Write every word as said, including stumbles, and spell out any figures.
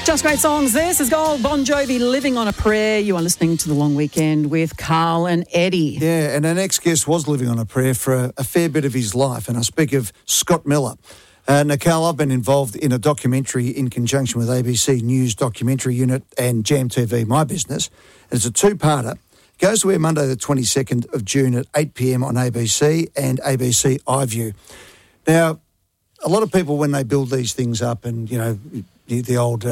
Just great songs. This is Gold Bon Jovi, Living on a Prayer. You are listening to The Long Weekend with Carl and Eddie. Yeah, and our next guest was living on a prayer for a, a fair bit of his life, and I speak of Scott Miller. Uh, now, Carl, I've been involved in a documentary in conjunction with A B C News Documentary Unit and Jam T V, My Business, and it's a two-parter. It goes to air Monday the twenty-second of June at eight p.m. on A B C and A B C iView. Now, a lot of people, when they build these things up and, you know, the, the old